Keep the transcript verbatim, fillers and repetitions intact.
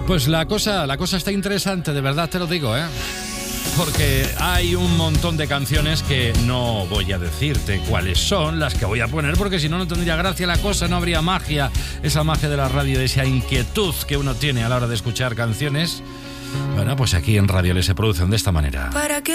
Pues la cosa, la cosa está interesante, de verdad te lo digo, ¿eh? Porque hay un montón de canciones que no voy a decirte cuáles son las que voy a poner, porque si no, no tendría gracia la cosa, no habría magia, esa magia de la radio, de esa inquietud que uno tiene a la hora de escuchar canciones. Bueno, pues aquí en Radio L se producen de esta manera. ¿Para qué